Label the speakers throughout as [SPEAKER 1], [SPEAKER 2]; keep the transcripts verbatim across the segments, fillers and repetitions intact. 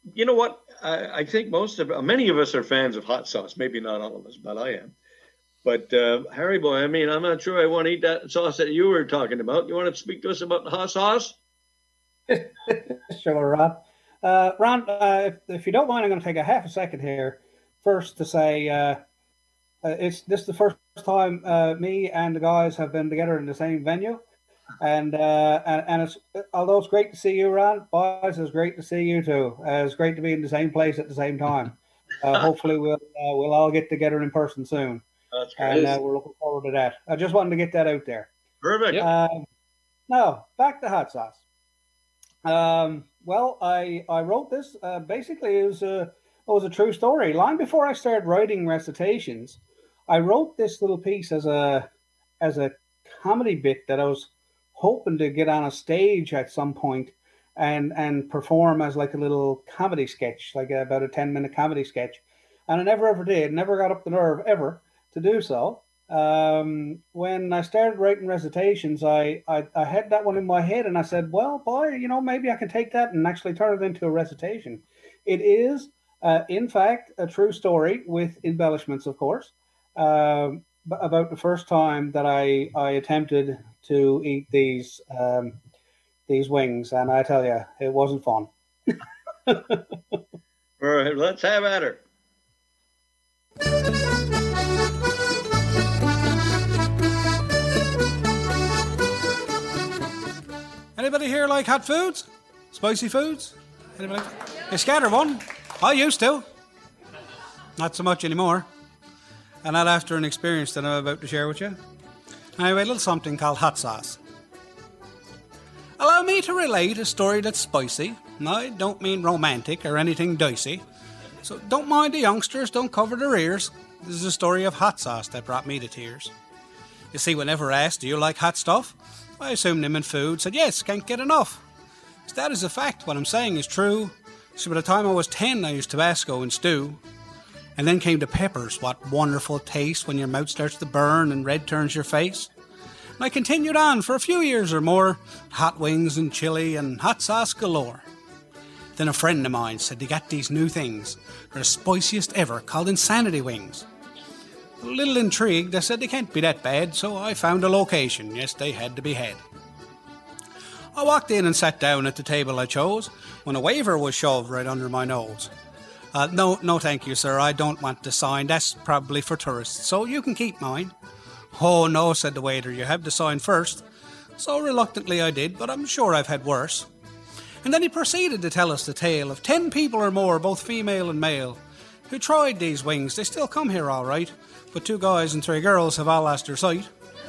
[SPEAKER 1] you know what? I, I think most of many of us are fans of hot sauce. Maybe not all of us, but I am. But uh, Harry boy, I mean, I'm not sure I want to eat that sauce that you were talking about. You want to speak to us about the hot sauce?
[SPEAKER 2] Sure, Ron. Uh, Ron, uh, if, if you don't mind, I'm going to take a half a second here first to say uh, uh, it's this is the first time uh, me and the guys have been together in the same venue, and uh, and, and it's although it's great to see you, Ron, boys, it's great to see you too. Uh, it's great to be in the same place at the same time. Uh, hopefully, we'll uh, we'll all get together in person soon.
[SPEAKER 1] That's great.
[SPEAKER 2] And uh, we're looking forward to that. I just wanted to get that out there.
[SPEAKER 1] Perfect.
[SPEAKER 2] Um, now, back to hot sauce. Um, well, I I wrote this. Uh, basically, it was a it was a true story. Long before I started writing recitations, I wrote this little piece as a as a comedy bit that I was hoping to get on a stage at some point and and perform as like a little comedy sketch, like about a ten minute comedy sketch. And I never ever did. Never got up the nerve ever to do so. Um, when I started writing recitations, I, I, I had that one in my head and I said, well, boy, you know, maybe I can take that and actually turn it into a recitation. It is, uh, in fact, a true story with embellishments, of course, um, about the first time that I, I attempted to eat these, um, these wings. And I tell you, it wasn't fun.
[SPEAKER 1] All right, let's have at her.
[SPEAKER 3] Anybody here like hot foods? Spicy foods? Anybody? You scatter one? I used to. Not so much anymore. And not after an experience that I'm about to share with you. Anyway, a little something called hot sauce. Allow me to relate a story that's spicy. I don't mean romantic or anything dicey. So don't mind the youngsters, don't cover their ears. This is a story of hot sauce that brought me to tears. You see, whenever asked, do you like hot stuff? I assumed them in food, said yes, can't get enough. So that is a fact, what I'm saying is true. So by the time I was ten, I used Tabasco and stew. And then came the peppers, what wonderful taste when your mouth starts to burn and red turns your face. And I continued on for a few years or more, hot wings and chili and hot sauce galore. Then a friend of mine said they got these new things. They're the spiciest ever, called Insanity Wings. A little intrigued, I said they can't be that bad, so I found a location. Yes, they had to be had. I walked in and sat down at the table I chose, when a waiver was shoved right under my nose. Uh, no, no thank you, sir, I don't want the sign. That's probably for tourists, so you can keep mine. Oh, no, said the waiter, you have the sign first. So reluctantly I did, but I'm sure I've had worse. And then he proceeded to tell us the tale of ten people or more, both female and male, who tried these wings. They still come here all right, but two guys and three girls have all lost their sight.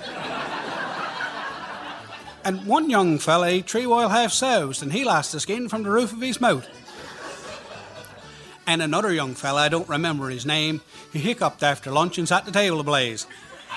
[SPEAKER 3] And one young fella ate three wild half sows, and he lost the skin from the roof of his mouth. And another young fella, I don't remember his name, he hiccuped after lunch and sat the table ablaze.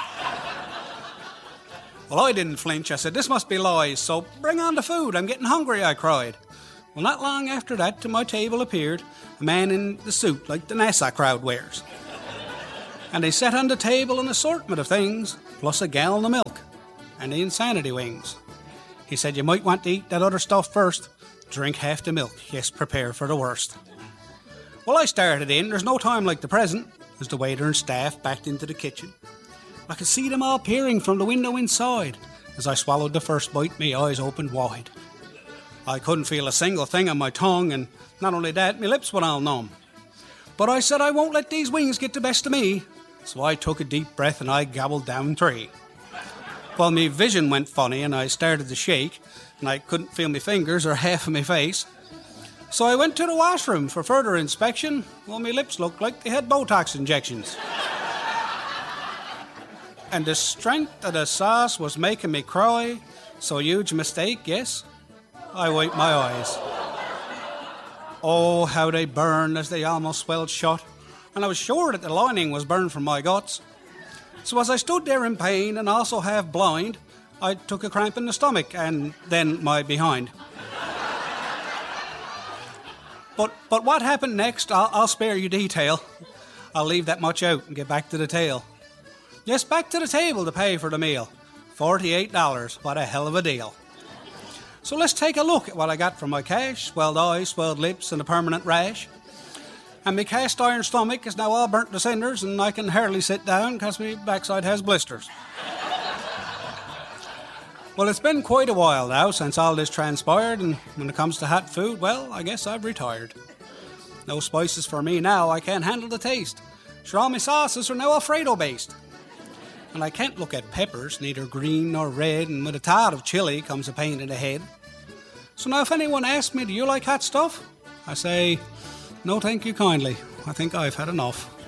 [SPEAKER 3] Well, I didn't flinch. I said, this must be lies, so bring on the food. I'm getting hungry, I cried. Well, not long after that, to my table appeared a man in the suit like the NASA crowd wears. And they set on the table an assortment of things, plus a gallon of milk and the Insanity Wings. He said, you might want to eat that other stuff first. Drink half the milk. Yes, prepare for the worst. Well, I started in. There's no time like the present, as the waiter and staff backed into the kitchen. I could see them all peering from the window inside. As I swallowed the first bite, my eyes opened wide. I couldn't feel a single thing on my tongue, and not only that, my lips were all numb. But I said I won't let these wings get the best of me. So I took a deep breath and I gobbled down three. Well, my vision went funny and I started to shake, and I couldn't feel my fingers or half of my face. So I went to the washroom for further inspection. Well, my lips looked like they had Botox injections. And the strength of the sauce was making me cry. So huge mistake, yes? I wiped my eyes. Oh, how they burned as they almost swelled shut. And I was sure that the lining was burned from my guts. So as I stood there in pain and also half blind, I took a cramp in the stomach and then my behind. But but what happened next, I'll, I'll spare you detail. I'll leave that much out and get back to the tale. Yes, back to the table to pay for the meal. forty-eight dollars, what a hell of a deal. So let's take a look at what I got from my cash. Swelled eyes, swelled lips, and a permanent rash. And my cast iron stomach is now all burnt to cinders, and I can hardly sit down because my backside has blisters. Well, it's been quite a while now since all this transpired, and when it comes to hot food, well, I guess I've retired. No spices for me now, I can't handle the taste. Sure, all my sauces are now Alfredo-based. And I can't look at peppers, neither green nor red, and with a tad of chili comes a pain in the head. So now if anyone asks me, do you like hot stuff? I say, no thank you kindly, I think I've had enough.